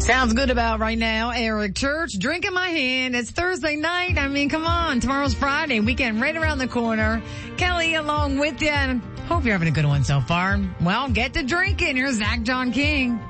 Sounds good about right now. Eric Church, drink in my hand. It's Thursday night. I mean, come on. Tomorrow's Friday. Weekend right around the corner. Kelly along with you. And hope you're having a good one so far. Well, get to drinking. Here's Zach John King.